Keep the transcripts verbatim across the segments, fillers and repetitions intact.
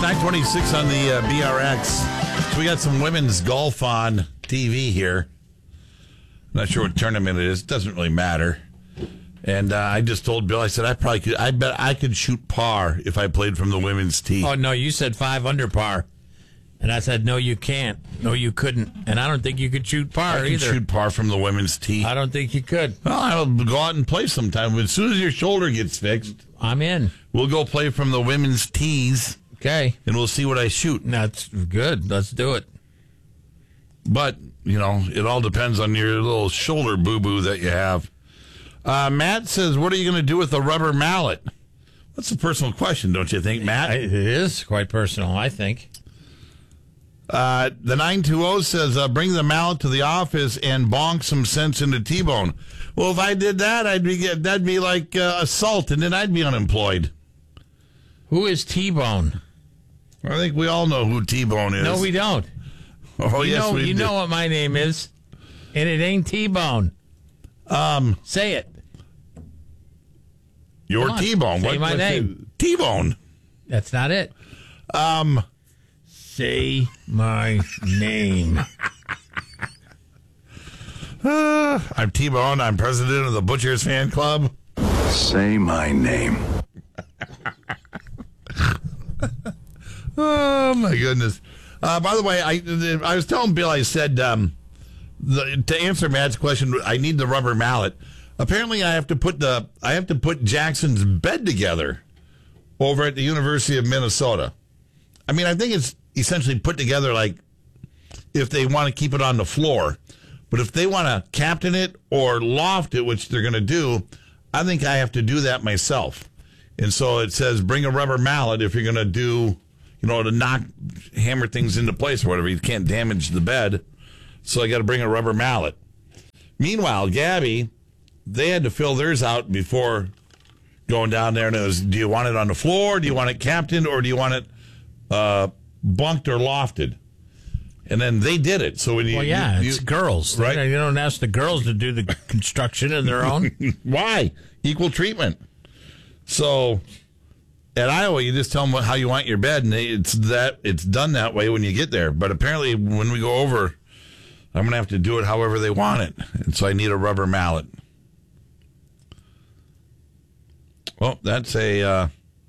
nine twenty-six on the uh, B R X. So we got some women's golf on T V here. Not sure what tournament it is. Doesn't really matter. And uh, I just told Bill, I said, I probably could, I bet I could shoot par if I played from the women's tee. Oh, no, you said five under par. And I said, no, you can't. No, you couldn't. And I don't think you could shoot par I could either. shoot par from the women's tee. I don't think you could. Well, I'll go out and play sometime. As soon as your shoulder gets fixed, I'm in. we'll go play from the women's tees. Okay. And we'll see what I shoot. That's good. Let's do it. But, you know, it all depends on your little shoulder boo-boo that you have. Uh, Matt says, what are you going to do with the rubber mallet? That's a personal question, don't you think, Matt? It is quite personal, I think. Uh, the nine two zero says, uh, bring the mallet to the office and bonk some sense into T-Bone. Well, if I did that, I'd be that'd be like uh, assault, and then I'd be unemployed. Who is T-Bone? I think we all know who T-Bone is. No, we don't. Oh, you yes, know, we You do. know what my name is, and it ain't T-Bone. Um, Say it. Your Come on, T-Bone. say What, my what's name. it? T-Bone. That's not it. Um, Say my name. uh, I'm T-Bone. I'm president of the Butchers Fan Club. Say my name. Oh, my goodness. Uh, by the way, I I was telling Bill, I said, um, the, to answer Matt's question, I need the rubber mallet. Apparently, I have to put the I have to put Jackson's bed together over at the University of Minnesota. I mean, I think it's essentially put together like if they want to keep it on the floor. But if they want to captain it or loft it, which they're going to do, I think I have to do that myself. And so it says bring a rubber mallet if you're going to do, you know, to knock, hammer things into place or whatever. You can't damage the bed. So I got to bring a rubber mallet. Meanwhile, Gabby, they had to fill theirs out before going down there. And it was, do you want it on the floor? Do you want it captained? Or do you want it uh, bunked or lofted? And then they did it. So when you, Well, yeah, you, it's you, girls. right? You don't ask the girls to do the construction of their own. Why? Equal treatment. So at Iowa, you just tell them how you want your bed, and they, it's that it's done that way when you get there. But apparently, when we go over, I'm going to have to do it however they want it. And so I need a rubber mallet. Well, that's a... Uh,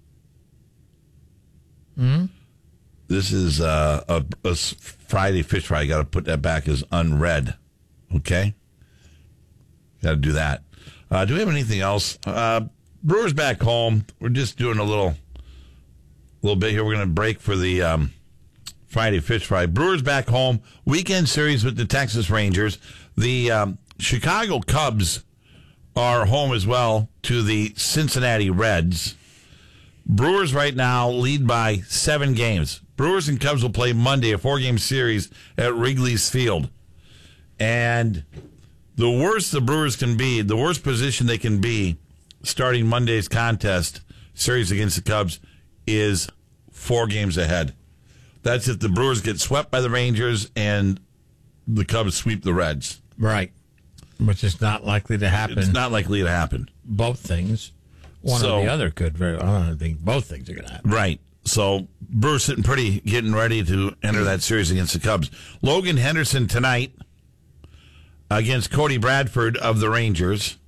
hmm? This is uh, a, a Friday fish fry. I got to put that back as unread. Okay? Got to do that. Uh, do we have anything else? Uh, Brewers back home. We're just doing a little little bit here. We're going to break for the um, Friday fish fry. Brewers back home. Weekend series with the Texas Rangers. The um, Chicago Cubs are home as well to the Cincinnati Reds. Brewers right now lead by seven games. Brewers and Cubs will play Monday, a four-game series at Wrigley's Field. And the worst the Brewers can be, the worst position they can be starting Monday's contest, series against the Cubs, is four games ahead. That's if the Brewers get swept by the Rangers and the Cubs sweep the Reds. Right. Which is not likely to happen. It's not likely to happen. Both things. One So- or the other could very I don't think both things are going to happen. Right. So Brewers sitting pretty, getting ready to enter that series against the Cubs. Logan Henderson tonight against Cody Bradford of the Rangers.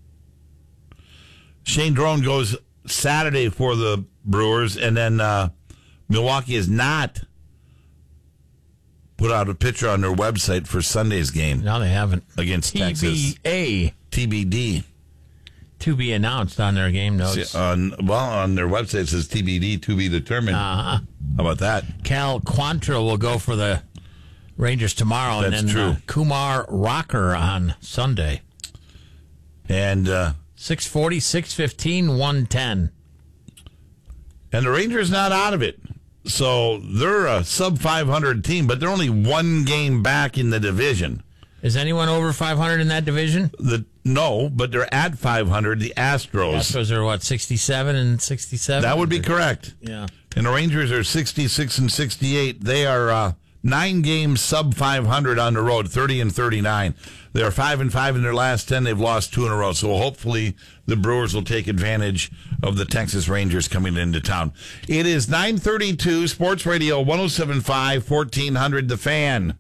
Shane Drone goes Saturday for the Brewers, and then uh, Milwaukee has not put out a picture on their website for Sunday's game No, they haven't. against Texas. T B A. T B D. To be announced on their game notes. On, well, on their website it says T B D, to be determined. Uh-huh. How about that? Cal Quantrill will go for the Rangers tomorrow, That's and then true. Uh, Kumar Rocker on Sunday. And uh, six forty, six fifteen, one ten. and the Rangers not out of it. So they're a sub five hundred team, but they're only one game back in the division. Is anyone over five hundred in that division? The No, but they're at five hundred, the Astros. Astros are what, sixty-seven and sixty-seven? That would be correct. Yeah. And the Rangers are sixty-six and sixty-eight. They are uh, Nine games sub five hundred on the road, thirty and thirty-nine. They're five and five in their last ten. They've lost two in a row. So hopefully the Brewers will take advantage of the Texas Rangers coming into town. It is nine thirty-two, Sports Radio one oh seven point five, fourteen hundred The Fan.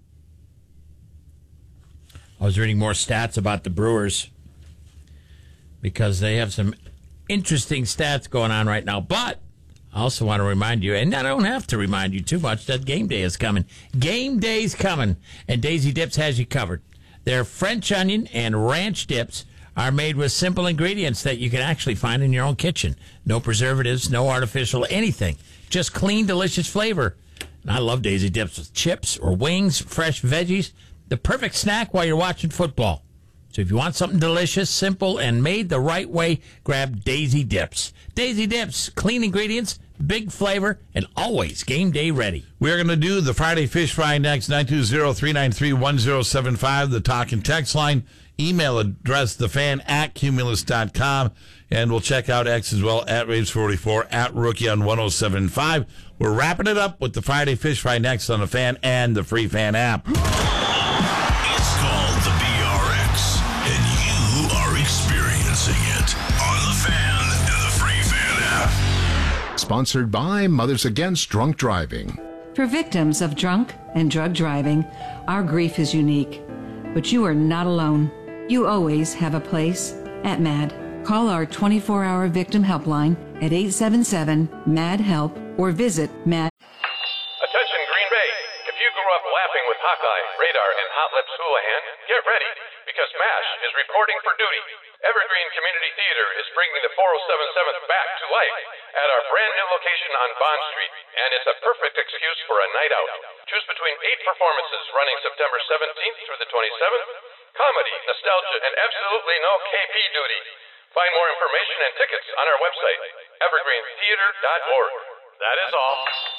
I was reading more stats about the Brewers because they have some interesting stats going on right now. But I also want to remind you, and I don't have to remind you too much, that game day is coming. Game day's coming, and Daisy Dips has you covered. Their French onion and ranch dips are made with simple ingredients that you can actually find in your own kitchen. No preservatives, no artificial anything. Just clean, delicious flavor. And I love Daisy Dips with chips or wings, fresh veggies. The perfect snack while you're watching football. So if you want something delicious, simple, and made the right way, grab Daisy Dips. Daisy Dips, clean ingredients, big flavor, and always game day ready. We're going to do the Friday Fish Fry next, nine two zero, three nine three, one zero seven five, the talk and text line. Email address, thefan at cumulus dot com. And we'll check out X as well, at Raves forty-four, at Rookie on one oh seven point five. We're wrapping it up with the Friday Fish Fry next on the Fan and the Free Fan app. It's called the B R X, and you are experiencing it on the Fan and the Free Fan app. Sponsored by Mothers Against Drunk Driving. For victims of drunk and drug driving, our grief is unique. But you are not alone. You always have a place at M A D. Call our twenty-four hour victim helpline at eight seven seven, M A D help or visit M A D. Attention Green Bay. If you grew up laughing with Hawkeye, Radar, and Hot Lips Houlihan, get ready, because MASH is reporting for duty. Evergreen Community Theater is bringing the four oh seven seventh back to life at our brand new location on Bond Street, and it's a perfect excuse for a night out. Choose between eight performances running September seventeenth through the twenty-seventh. Comedy, nostalgia, and absolutely no K P duty. Find more information and tickets on our website, evergreen theater dot org. That is all.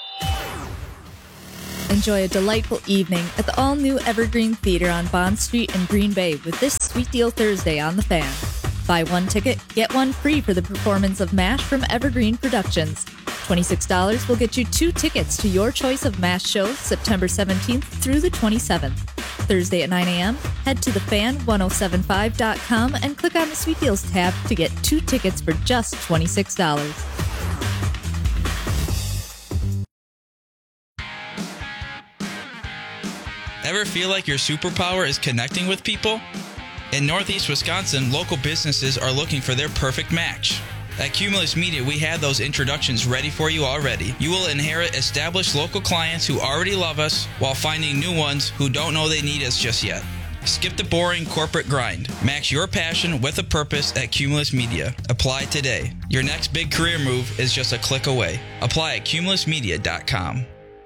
Enjoy a delightful evening at the all-new Evergreen Theater on Bond Street in Green Bay with this Sweet Deal Thursday on The Fan. Buy one ticket, get one free for the performance of MASH from Evergreen Productions. twenty-six dollars will get you two tickets to your choice of MASH shows September seventeenth through the twenty-seventh. Thursday at nine a.m., head to the fan ten seventy-five dot com and click on the Sweet Deals tab to get two tickets for just twenty-six dollars. Ever feel like your superpower is connecting with people? In Northeast Wisconsin, local businesses are looking for their perfect match. At Cumulus Media, we have those introductions ready for you already. You will inherit established local clients who already love us while finding new ones who don't know they need us just yet. Skip the boring corporate grind. Match your passion with a purpose at Cumulus Media. Apply today. Your next big career move is just a click away. Apply at cumulus media dot com.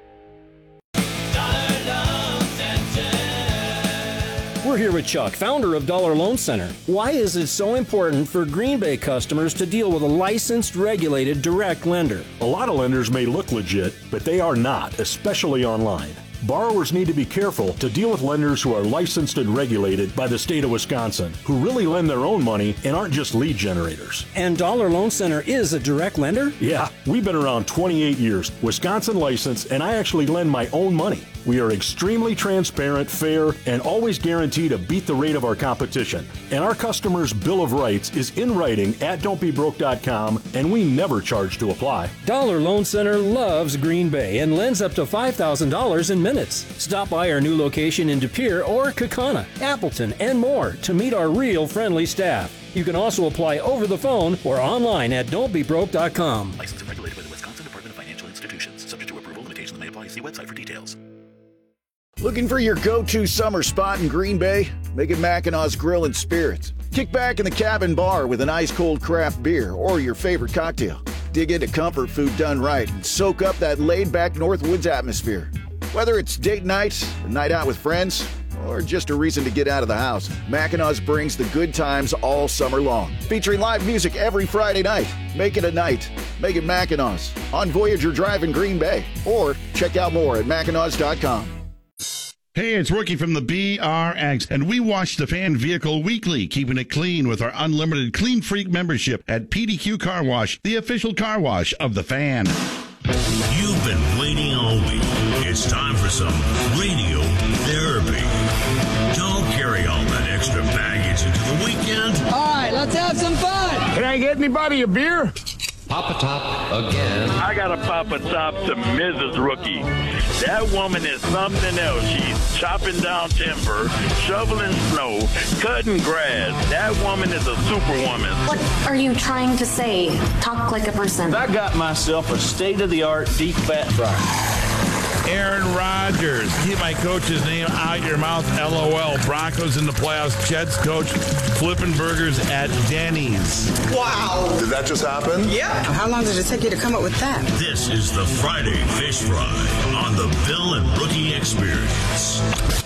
We're here with Chuck, founder of Dollar Loan Center. Why is it so important for Green Bay customers to deal with a licensed, regulated, direct lender? A lot of lenders may look legit, but they are not, especially online. Borrowers need to be careful to deal with lenders who are licensed and regulated by the state of Wisconsin, who really lend their own money and aren't just lead generators. And Dollar Loan Center is a direct lender? Yeah, we've been around twenty-eight years, Wisconsin licensed, and I actually lend my own money. We are extremely transparent, fair, and always guarantee to beat the rate of our competition. And our customers' Bill of Rights is in writing at don't be broke dot com, and we never charge to apply. Dollar Loan Center loves Green Bay and lends up to five thousand dollars in minutes. Stop by our new location in De Pere or Kaukauna, Appleton, and more to meet our real friendly staff. You can also apply over the phone or online at don't be broke dot com. Licensed and regulated by the Wisconsin Department of Financial Institutions. Subject to approval, limitations may apply. See website for details. Looking for your go-to summer spot in Green Bay? Make it Mackinaw's Grill and Spirits. Kick back in the cabin bar with an ice-cold craft beer or your favorite cocktail. Dig into comfort food done right and soak up that laid-back Northwoods atmosphere. Whether it's date night, a night out with friends, or just a reason to get out of the house, Mackinaw's brings the good times all summer long. Featuring live music every Friday night. Make it a night. Make it Mackinaw's on Voyager Drive in Green Bay. Or check out more at mackinaws dot com. Hey, it's Rookie from the B R X, and we wash the fan vehicle weekly, keeping it clean with our unlimited Clean Freak membership at P D Q Car Wash, the official car wash of the Fan. You've been waiting all week. It's time for some radio therapy. Don't carry all that extra baggage into the weekend. All right, let's have some fun. Can I get anybody a beer? Papa Top again. I got a Papa Top to Missus Rookie. That woman is something else. She's chopping down timber, shoveling snow, cutting grass. That woman is a superwoman. What are you trying to say? Talk like a person. I got myself a state-of-the-art deep fat fryer. Aaron Rodgers. Keep my coach's name out your mouth, LOL. Broncos in the playoffs. Jets coach flipping burgers at Denny's. Wow. Did that just happen? Yeah. How long did it take you to come up with that? This is the Friday Fish Fry on the Bill and Rookie Experience.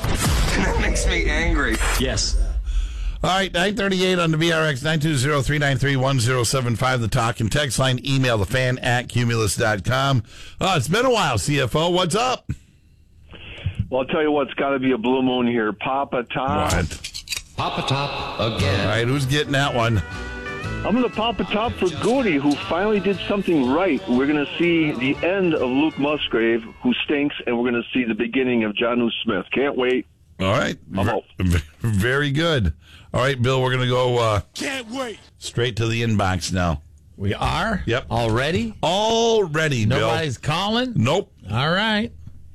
That makes me angry. Yes. All right, nine thirty-eight on the V R X, nine two zero, three nine three, one zero seven five, the talk and text line, email the fan at cumulus dot com. Oh, it's been a while, C F O. What's up? Well, I'll tell you what, it's got to be a blue moon here. Papa Top. What? Papa Top again. All right, who's getting that one? I'm going to Papa Top for Goody, who finally did something right. We're going to see the end of Luke Musgrave, who stinks, and we're going to see the beginning of Jonnu Smith. Can't wait. All right. V- very good. All right, Bill, we're going to go uh, Can't wait. straight to the inbox now. We are? Yep. Already? Already, Bill. Nobody's calling? Nope. All right.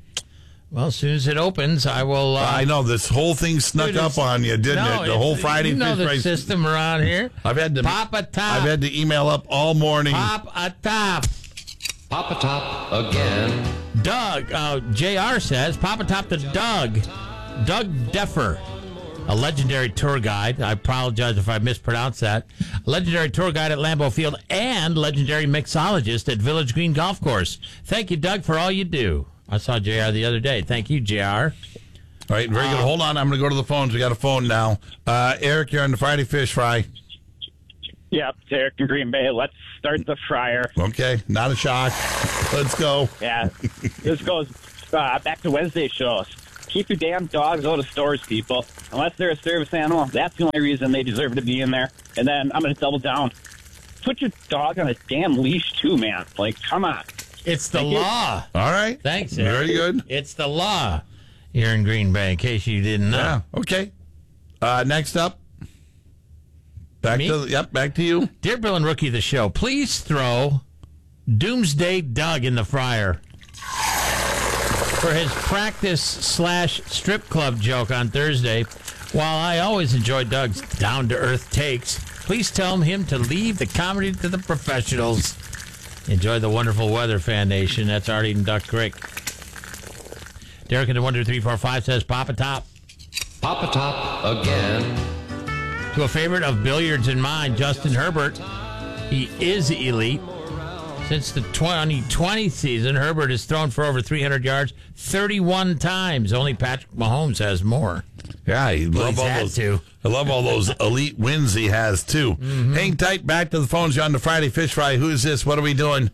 Well, as soon as it opens, I will... Uh, I know, this whole thing snuck Dude, up on you, didn't no, it? The whole Friday you know Fish the Fry system around here. I've had to Papa Top. I've had to email up all morning. Papa Top. Papa Top again. Doug, uh, J R says, Papa Top to Doug. Doug Deffer, a legendary tour guide. I apologize if I mispronounced that. A legendary tour guide at Lambeau Field and legendary mixologist at Village Green Golf Course. Thank you, Doug, for all you do. I saw J R the other day. Thank you, J R. All right, very good. Hold on. I'm going to go to the phones. We got a phone now. Uh, Eric, you're on the Friday Fish Fry. Yep, it's Eric in Green Bay. Let's start the fryer. Okay, not a shock. Let's go. Yeah, this goes uh, back to Wednesday shows. Keep your damn dogs out of stores, people. Unless they're a service animal, that's the only reason they deserve to be in there. And then I'm going to double down. Put your dog on a damn leash, too, man. Like, come on. It's the Thank you. law. All right. Thanks, Eric. Very good. It's the law here in Green Bay, in case you didn't know. Yeah, okay. Uh, next up. Back Me? to yep, back to you. Dear Bill and Rookie of the show, please throw Doomsday Doug in the fryer for his practice slash strip club joke on Thursday. While I always enjoy Doug's down-to-earth takes, please tell him to leave the comedy to the professionals. Enjoy the wonderful weather, Fan Nation. That's Artie and Duck Creek. Derek in the one two three four five says, Papa Top. Papa Top again. To a favorite of billiards in mind, Justin Herbert. He is elite. Since the twenty twenty season, Herbert has thrown for over three hundred yards thirty-one times. Only Patrick Mahomes has more. Yeah, I Well, love he's all had those. to. I love all those elite wins he has too. Mm-hmm. Hang tight. Back to the phones. You're on the Friday Fish Fry. Who is this? What are we doing?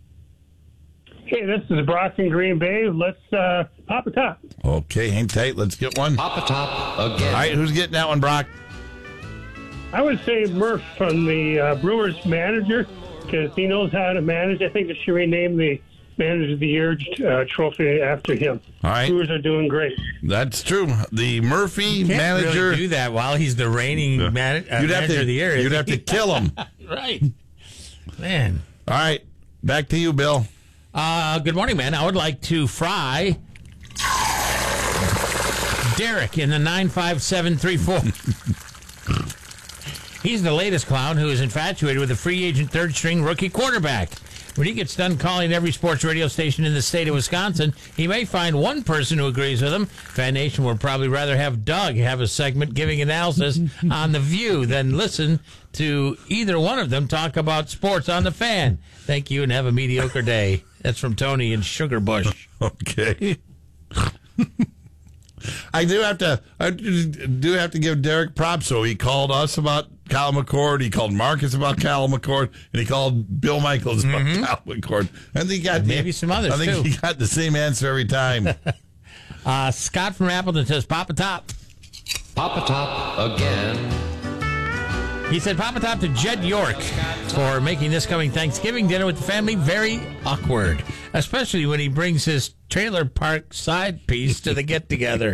Hey, this is Brock in Green Bay. Let's uh, Papa Top. Okay, hang tight. Let's get one. Papa Top again. All right, who's getting that one, Brock? I would say Murph from the uh, Brewers manager because he knows how to manage. I think they should rename the Manager of the Year uh, trophy after him. All right. Brewers are doing great. That's true. The Murphy You can't manager. really do that while he's the reigning Yeah. man- uh, You'd have manager to- of the year. you'd have to kill him. Right. Man. All right, back to you, Bill. Uh, good morning, man. I would like to fry Derek in the nine five seven three four. He's the latest clown who is infatuated with a free agent third-string rookie quarterback. When he gets done calling every sports radio station in the state of Wisconsin, he may find one person who agrees with him. Fan Nation would probably rather have Doug have a segment giving analysis on The View than listen to either one of them talk about sports on The Fan. Thank you and have a mediocre day. That's from Tony in Sugar Bush. Okay. I do have to. I do have to give Derek props. So he called us about Kyle McCord. He called Marcus about Kyle McCord, and he called Bill Michaels about Mhm. Kyle McCord. I think he got Maybe the, some others, I think too. he got the same answer every time. Uh, Scott from Appleton says, Papa Top. Papa Top again. He said, Papa Top to Jed York for making this coming Thanksgiving dinner with the family very awkward, especially when he brings his trailer park side piece to the get-together.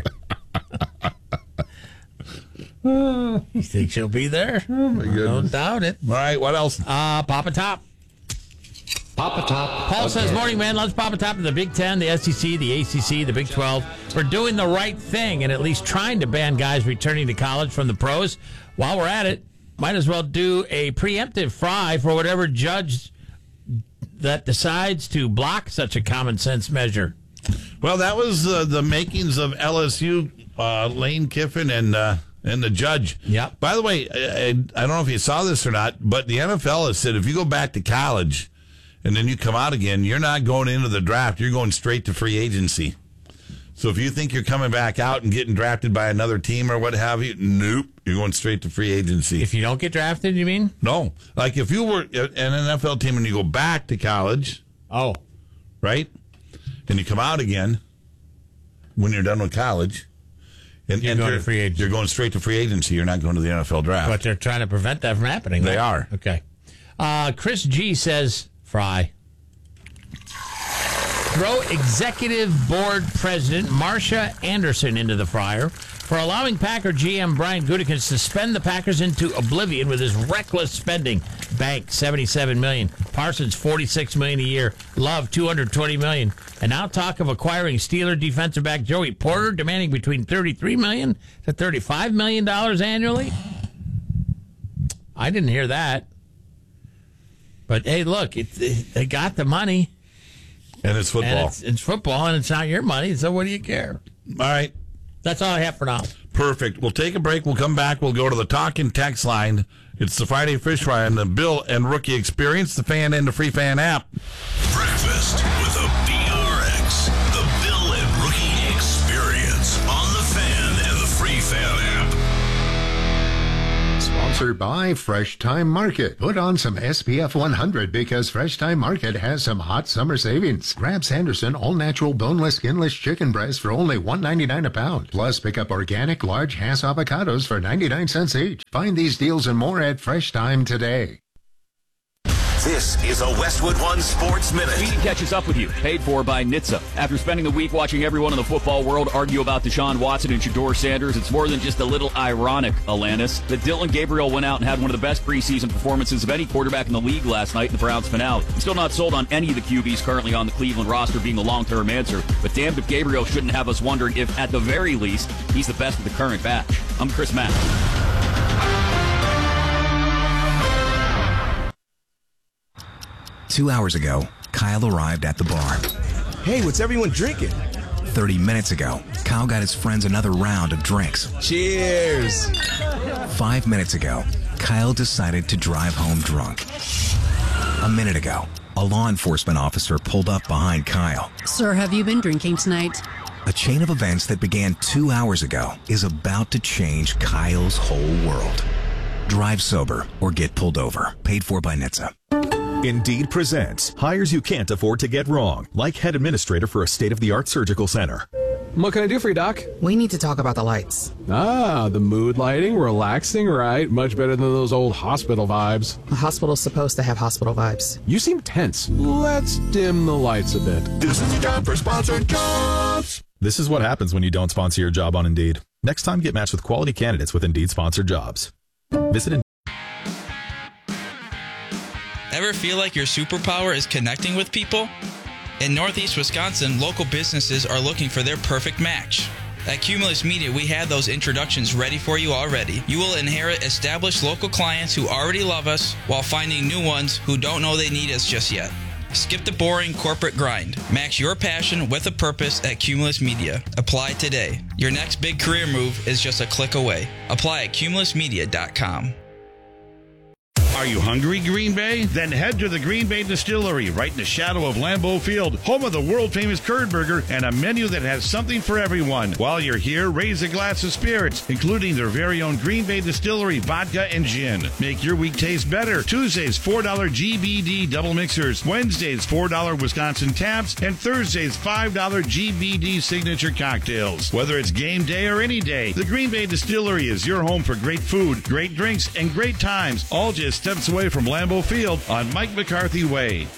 You think she'll be there? Oh, my goodness. Don't doubt it. All right, what else? Uh, Papa Top. Papa Top. Paul again. says, morning, man. Let's Papa Top to the Big Ten, the S E C, the A C C, the Big twelve for doing the right thing and at least trying to ban guys returning to college from the pros. While we're at it, might as well do a preemptive fry for whatever judge that decides to block such a common sense measure. Well, that was uh, the makings of L S U, uh, Lane Kiffin and uh, and the judge. Yeah. By the way, I, I don't know if you saw this or not, but the N F L has said if you go back to college and then you come out again, you're not going into the draft. You're going straight to free agency. So if you think you're coming back out and getting drafted by another team or what have you, nope, you're going straight to free agency. If you don't get drafted, you mean? No. Like if you were an N F L team and you go back to college. Oh. Right? And you come out again when you're done with college. And you're going to free agency. You're going straight to free agency. You're not going to the N F L draft. But they're trying to prevent that from happening. They right? are. Okay. Uh, Chris G says, Fry. Throw Executive Board President Marsha Anderson into the fryer for allowing Packer G M Brian Gutekunst to spend the Packers into oblivion with his reckless spending. Bank seventy-seven million dollars, Parsons forty-six million dollars a year, Love two hundred twenty million dollars, and now talk of acquiring Steeler defensive back Joey Porter, demanding between thirty-three million dollars to thirty-five million dollars annually. I didn't hear that. But hey, look, it, it, they got the money. And it's football. And it's, it's football, and it's not your money, so what do you care? All right. That's all I have for now. Perfect. We'll take a break. We'll come back. We'll go to the talking text line. It's the Friday Fish Fry on the Bill and Rookie Experience, the Fan and the Free Fan app. Breakfast with a B R X, the Bill and Rookie Experience on the Fan and the Free Fan app. Sponsored by Fresh Time Market. Put on some S P F one hundred because Fresh Time Market has some hot summer savings. Grab Sanderson all-natural boneless, skinless chicken breast for only one ninety-nine a pound. Plus, pick up organic large Hass avocados for ninety-nine cents each. Find these deals and more at Fresh Time today. This is a Westwood One Sports Minute. Speed catches up with you, paid for by N H T S A. After spending the week watching everyone in the football world argue about Deshaun Watson and Shedeur Sanders, it's more than just a little ironic, Alanis, that Dylan Gabriel went out and had one of the best preseason performances of any quarterback in the league last night in the Browns finale. I'm still not sold on any of the Q Bs currently on the Cleveland roster being the long-term answer, but damned if Gabriel shouldn't have us wondering if, at the very least, he's the best of the current batch. I'm Chris Mack. Two hours ago, Kyle arrived at the bar. Hey, what's everyone drinking? Thirty minutes ago, Kyle got his friends another round of drinks. Cheers! Five minutes ago, Kyle decided to drive home drunk. A minute ago, a law enforcement officer pulled up behind Kyle. Sir, have you been drinking tonight? A chain of events that began two hours ago is about to change Kyle's whole world. Drive sober or get pulled over. Paid for by N H T S A. Indeed presents hires you can't afford to get wrong, like head administrator for a state-of-the-art surgical center. What can I do for you, Doc? We need to talk about the lights. Ah, the mood lighting, relaxing, right? Much better than those old hospital vibes. A hospital's supposed to have hospital vibes. You seem tense. Let's dim the lights a bit. This is the time for sponsored jobs. This is what happens when you don't sponsor your job on Indeed. Next time, get matched with quality candidates with Indeed sponsored jobs. Visit Indeed. Ever feel like your superpower is connecting with people? In Northeast Wisconsin, local businesses are looking for their perfect match. At Cumulus Media, we had those introductions ready for you already. You will inherit established local clients who already love us while finding new ones who don't know they need us just yet. Skip the boring corporate grind. Match your passion with a purpose at Cumulus Media. Apply today. Your next big career move is just a click away. Apply at cumulus media dot com. Are you hungry, Green Bay? Then head to the Green Bay Distillery, right in the shadow of Lambeau Field, home of the world-famous curd burger and a menu that has something for everyone. While you're here, raise a glass of spirits, including their very own Green Bay Distillery vodka and gin. Make your week taste better. Tuesdays, four dollars G B D double mixers. Wednesdays, four dollars Wisconsin taps. And Thursdays, five dollars G B D signature cocktails. Whether it's game day or any day, the Green Bay Distillery is your home for great food, great drinks, and great times, all just steps away from Lambeau Field on Mike McCarthy Way.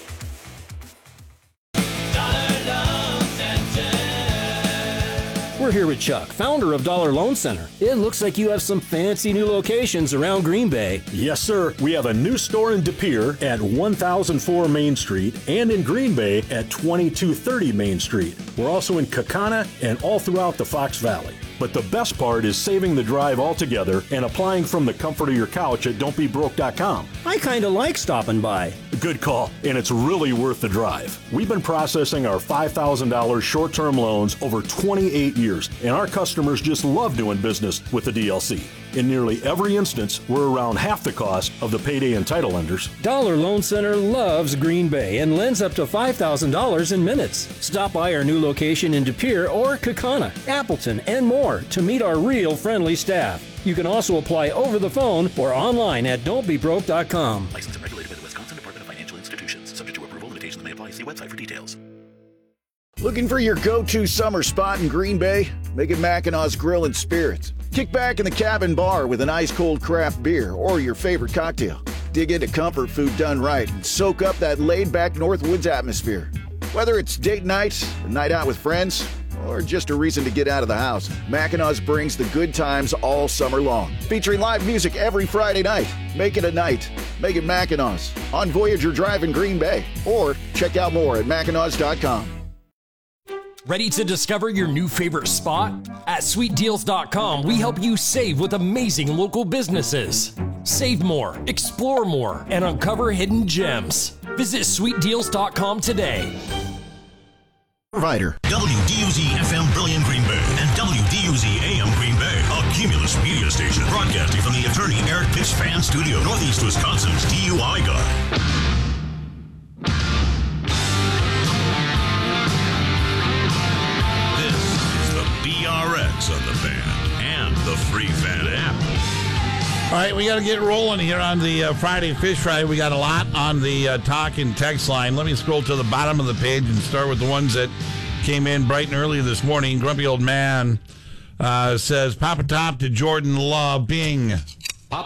We're here with Chuck, founder of Dollar Loan Center. It looks like you have some fancy new locations around Green Bay. Yes, sir. We have a new store in De Pere at one thousand four Main Street and in Green Bay at twenty-two thirty Main Street. We're also in Kakana and all throughout the Fox Valley. But the best part is saving the drive altogether and applying from the comfort of your couch at don't be broke dot com. I kind of like stopping by. Good call, and it's really worth the drive. We've been processing our five thousand dollars short-term loans over twenty-eight years, and our customers just love doing business with the D L C. In nearly every instance, we're around half the cost of the payday and title lenders. Dollar Loan Center loves Green Bay and lends up to five thousand dollars in minutes. Stop by our new location in De Pere or Kakana, Appleton, and more to meet our real friendly staff. You can also apply over the phone or online at don't be broke dot com. Licensed and regulated by the Wisconsin Department of Financial Institutions. Subject to approval, limitations may apply. See website for details. Looking for your go-to summer spot in Green Bay? Make it Mackinaw's Grill and Spirits. Kick back in the cabin bar with an ice-cold craft beer or your favorite cocktail. Dig into comfort food done right and soak up that laid-back Northwoods atmosphere. Whether it's date night, a night out with friends, or just a reason to get out of the house, Mackinaw's brings the good times all summer long. Featuring live music every Friday night. Make it a night. Make it Mackinaw's on Voyager Drive in Green Bay. Or check out more at Mackinaws dot com. Ready to discover your new favorite spot? At sweet deals dot com, we help you save with amazing local businesses. Save more, explore more, and uncover hidden gems. Visit sweet deals dot com today. Provider. W D U Z F M Brilliant Green Bay and W D U Z A M Green Bay, a Cumulus media station broadcasting from the attorney Eric Pitts Fan Studio, Northeast Wisconsin's D U I guy. B R X on the Fan and the Free Fan app. All right, we got to get rolling here on the uh, Friday Fish Fry. We got a lot on the uh, talk and text line. Let me scroll to the bottom of the page and start with the ones that came in bright and early this morning. Grumpy Old Man uh, says, Papa Top to Jordan Love. Bing.